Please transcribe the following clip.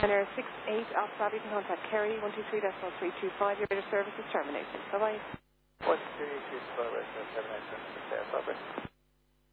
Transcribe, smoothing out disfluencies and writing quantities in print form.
Center 68 Alpha, you can contact Kerry 123.325. Your data service is terminated. Bye-bye. 123.325, bye-bye.